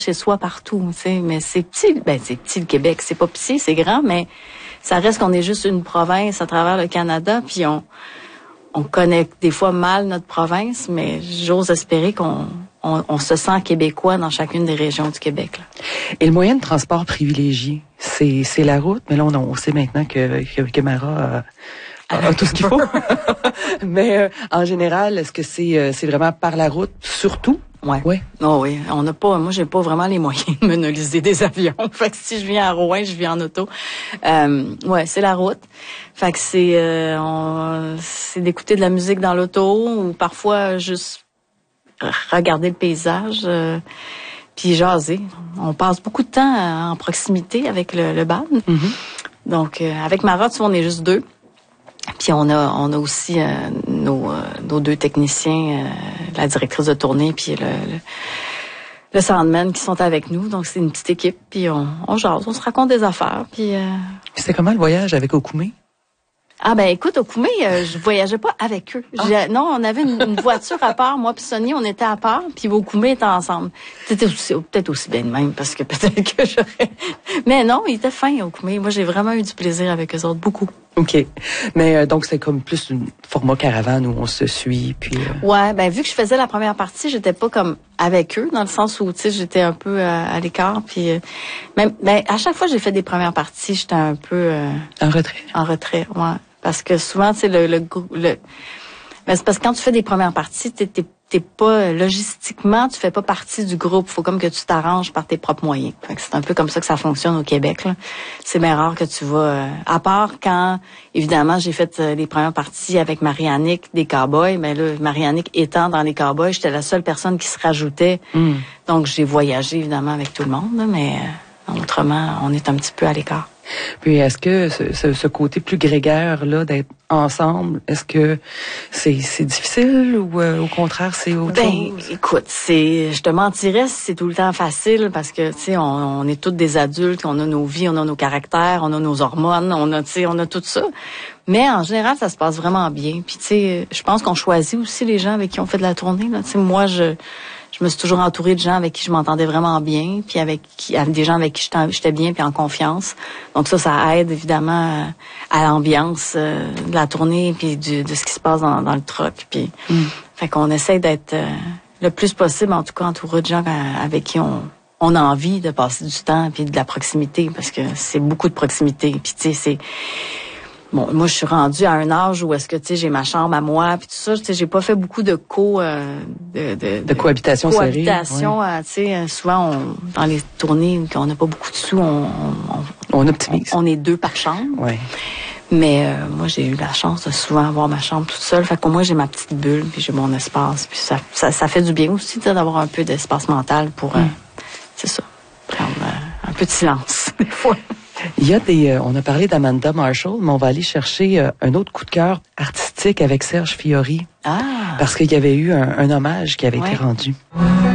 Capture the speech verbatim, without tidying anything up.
chez soi partout, tu sais, mais c'est petit, ben c'est petit le Québec, c'est pas petit, c'est grand, mais ça reste qu'on est juste une province à travers le Canada, puis on on connaît des fois mal notre province, mais j'ose espérer qu'on on, on se sent québécois dans chacune des régions du Québec. Là. Et le moyen de transport privilégié, c'est c'est la route, mais là on, on sait maintenant que que, que Mara a, a, a tout ce qu'il faut. Mais euh, en général, est-ce que c'est euh, c'est vraiment par la route surtout? Ouais. Ouais. Oh oui, on n'a pas, moi j'ai pas vraiment les moyens de monopoliser des avions. Fait que si je viens à Rouen, je viens en auto. Euh, ouais, c'est la route. Fait que c'est, euh, on, c'est d'écouter de la musique dans l'auto ou parfois juste regarder le paysage, euh, puis jaser. On passe beaucoup de temps en proximité avec le, le band. Mm-hmm. Donc euh, avec Mara, tu vois, on est juste deux. Puis on a on a aussi euh, nos, euh, nos deux techniciens, euh, la directrice de tournée puis le, le, le soundman qui sont avec nous. Donc c'est une petite équipe. Puis on, on jase, on se raconte des affaires. Puis euh... c'était comment le voyage avec Okoumé? Ah ben écoute, au Koumé, euh, je voyageais pas avec eux. Ah. Non, on avait une, une voiture à part, moi puis Sonny, on était à part, puis au Koumé était ensemble. C'était aussi, peut-être aussi bien de même, parce que peut-être que j'aurais... Mais non, ils étaient fins au Koumé. Moi, j'ai vraiment eu du plaisir avec eux autres, beaucoup. OK. Mais euh, donc, c'est comme plus un format caravane où on se suit, puis... Euh... Ouais, ben vu que je faisais la première partie, j'étais pas comme avec eux, dans le sens où, tu sais, j'étais un peu euh, à l'écart, puis... Euh, même, ben, à chaque fois que j'ai fait des premières parties, j'étais un peu... Euh, en retrait? En retrait, ouais. Parce que souvent, tu sais, le, le, le, ben c'est parce que quand tu fais des premières parties, t'es, t'es, t'es pas, logistiquement, tu fais pas partie du groupe. Faut comme que tu t'arranges par tes propres moyens. Fait que c'est un peu comme ça que ça fonctionne au Québec, là. C'est bien rare que tu vas, euh, à part quand, évidemment, j'ai fait euh, les premières parties avec Marie-Annick des Cowboys, mais là, Marie-Annick étant dans les Cowboys, j'étais la seule personne qui se rajoutait. Mm. Donc, j'ai voyagé, évidemment, avec tout le monde, là, mais euh, autrement, on est un petit peu à l'écart. Puis est-ce que ce, ce, ce côté plus grégaire là d'être ensemble, est-ce que c'est c'est difficile ou euh, au contraire c'est autre ben, chose? Écoute, c'est je te mentirais si c'est tout le temps facile parce que tu sais on, on est tous des adultes, on a nos vies, on a nos caractères, on a nos hormones, on a tu sais on a tout ça. Mais en général, ça se passe vraiment bien. Puis tu sais, je pense qu'on choisit aussi les gens avec qui on fait de la tournée là, tu sais moi je Je me suis toujours entourée de gens avec qui je m'entendais vraiment bien, puis avec qui, avec des gens avec qui j'étais bien, puis en confiance. Donc ça, ça aide évidemment à l'ambiance euh, de la tournée, puis du, de ce qui se passe dans, dans le truck. Puis, mm. fait qu'on essaie d'être euh, le plus possible, en tout cas, entouré de gens avec qui on, on a envie de passer du temps, puis de la proximité, parce que c'est beaucoup de proximité. Puis tu sais, c'est bon, moi, je suis rendue à un âge où est-ce que, tu sais, j'ai ma chambre à moi, puis tout ça. Tu sais, j'ai pas fait beaucoup de co... Euh, de, de, de cohabitation, de cohabitation, ouais. euh, tu sais, souvent, on, dans les tournées, quand on n'a pas beaucoup de sous, on... On, on optimise. On, on est deux par chambre. Ouais. Mais euh, moi, j'ai eu la chance de souvent avoir ma chambre toute seule. Fait qu'au moins, j'ai ma petite bulle, puis j'ai mon espace. Puis ça, ça, ça fait du bien aussi, tu sais, d'avoir un peu d'espace mental pour... Mm. Euh, c'est ça, prendre euh, un peu de silence, des fois. Il y a des, euh, on a parlé d'Amanda Marshall, mais on va aller chercher euh, un autre coup de cœur artistique avec Serge Fiori. Ah! Parce qu'il y avait eu un, un hommage qui avait ouais. été rendu.